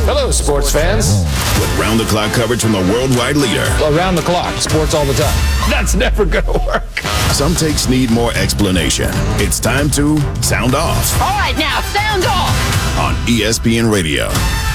Hello, sports fans. With round-the-clock coverage from the worldwide leader. Around the clock, sports all the time. That's never gonna work. Some takes need more explanation. It's time to sound off. All right, now, sound off. On ESPN Radio.